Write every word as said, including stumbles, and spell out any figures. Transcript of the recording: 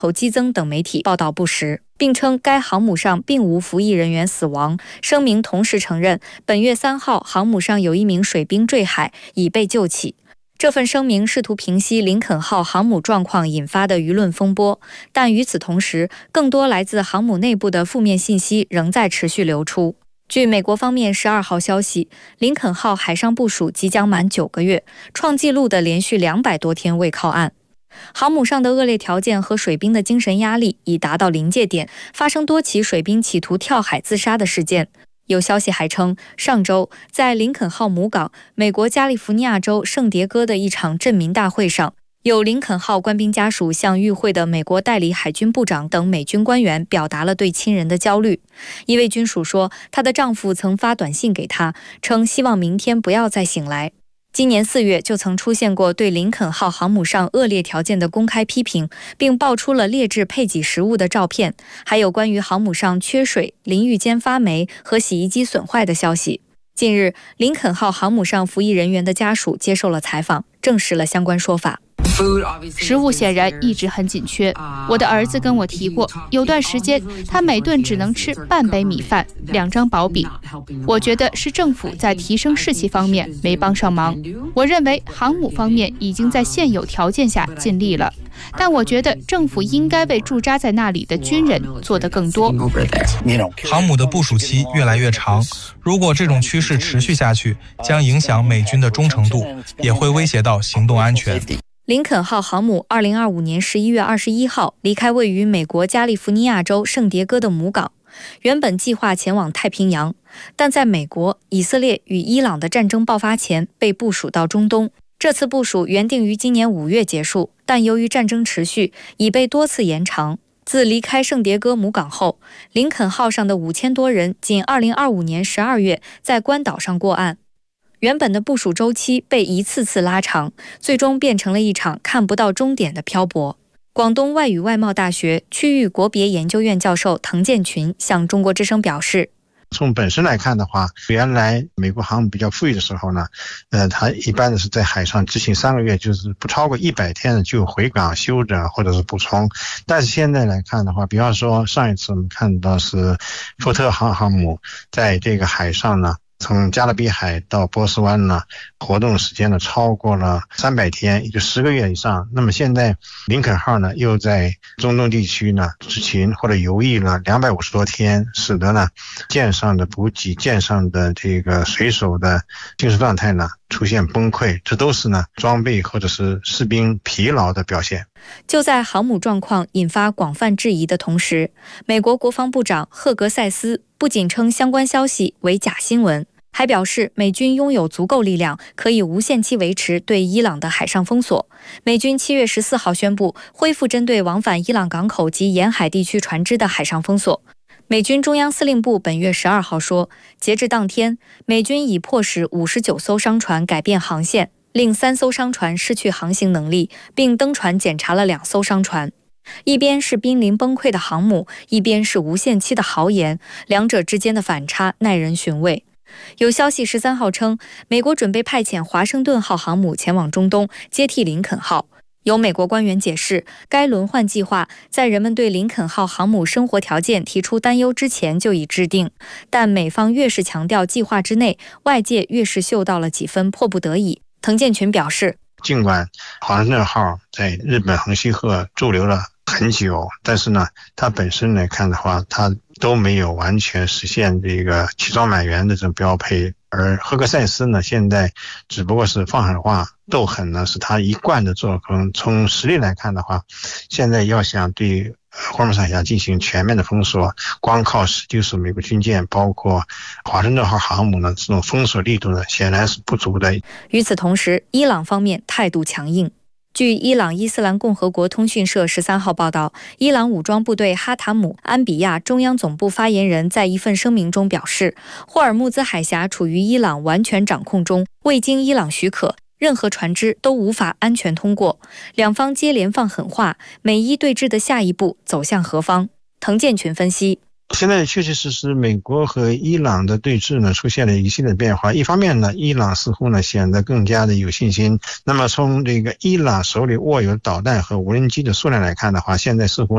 口激增等媒体报道不实，并称该航母上并无服役人员死亡。声明同时承认，本月三号航母上有一名水兵坠海，已被救起。这份声明试图平息林肯号航母状况引发的舆论风波，但与此同时，更多来自航母内部的负面信息仍在持续流出。据美国方面十二号消息，林肯号海上部署即将满九个月，创纪录的连续两百多天未靠岸。航母上的恶劣条件和水兵的精神压力已达到临界点，发生多起水兵企图跳海自杀的事件。有消息还称，上周在林肯号母港，美国加利福尼亚州圣迭戈的一场镇民大会上，有林肯号官兵家属向与会的美国代理海军部长等美军官员表达了对亲人的焦虑。一位军属说，她的丈夫曾发短信给她，称希望明天不要再醒来。今年四月就曾出现过对林肯号航母上恶劣条件的公开批评，并爆出了劣质配给食物的照片，还有关于航母上缺水、淋浴间发霉和洗衣机损坏的消息。近日，林肯号航母上服役人员的家属接受了采访，证实了相关说法。 食物显然一直很紧缺，我的儿子跟我提过，有段时间他每顿只能吃半杯米饭、两张薄饼。我觉得是政府在提升士气方面没帮上忙。我认为航母方面已经在现有条件下尽力了，但我觉得政府应该为驻扎在那里的军人做得更多。 航母的部署期越来越长，如果这种趋势持续下去，将影响美军的忠诚度，也会威胁到行动安全。 林肯号航母二零二五年十一月二十一号离开位于美国加利福尼亚州圣迭戈的母港，原本计划前往太平洋，但在美国、以色列与伊朗的战争爆发前被部署到中东。这次部署原定于今年五月结束，但由于战争持续，已被多次延长。自离开圣迭戈母港后，林肯号上的五千多人仅二零二五年十二月在关岛上过岸。原本的部署周期被一次次拉长，最终变成了一场看不到终点的漂泊。广东外语外贸大学区域国别研究院教授滕建群向中国之声表示， 从本身来看的话，原来美国航母比较富裕的时候呢，呃，它一般的是在海上执行三个月，就是不超过一百天的就回港休整或者是补充。但是现在来看的话，比方说上一次我们看到是福特航航母在这个海上呢，从加勒比海到波斯湾呢，活动时间呢超过了三百天，也就十个月以上。那么现在林肯号呢又在中东地区呢执勤或者游弋了两百五十多天，使得呢舰上的补给、舰上的这个水手的精神状态呢出现崩溃，这都是呢装备或者是士兵疲劳的表现。 就在航母状况引发广泛质疑的同时，美国国防部长赫格塞斯不仅称相关消息为假新闻，还表示美军拥有足够力量，可以无限期维持对伊朗的海上封锁。美军七月十四号宣布恢复针对往返伊朗港口及沿海地区船只的海上封锁。美军中央司令部本月十二号说，截至当天，美军已迫使五十九艘商船改变航线，令三艘商船失去航行能力，并登船检查了两艘商船。一边是濒临崩溃的航母，一边是无限期的豪言，两者之间的反差耐人寻味。有消息十三号称，美国准备派遣华盛顿号航母前往中东，接替林肯号。有美国官员解释，该轮换计划在人们对林肯号航母生活条件提出担忧之前就已制定，但美方越是强调计划之内，外界越是嗅到了几分迫不得已。滕建群表示， 尽管华盛顿号在日本横须贺驻留了很久，但是呢，它本身来看的话，它都没有完全实现这个齐装满员的这种标配。而赫格塞斯呢，现在只不过是放狠话，斗狠呢是他一贯的作风。从实力来看的话，现在要想对霍尔木兹海峡进行全面的封锁，光靠十九艘美国军舰，包括华盛顿号航母呢，这种封锁力度呢，显然是不足的。 与此同时，伊朗方面态度强硬。据伊朗伊斯兰共和国通讯社十三号报道，伊朗武装部队哈塔姆安比亚中央总部发言人在一份声明中表示，霍尔木兹海峡处于伊朗完全掌控中，未经伊朗许可，任何船只都无法安全通过。两方接连放狠话，美伊对峙的下一步走向何方？滕建群分析， 现在确确实实美国和伊朗的对峙呢出现了一系列变化。一方面呢，伊朗似乎呢显得更加的有信心。那么从这个伊朗手里握有导弹和无人机的数量来看的话，现在似乎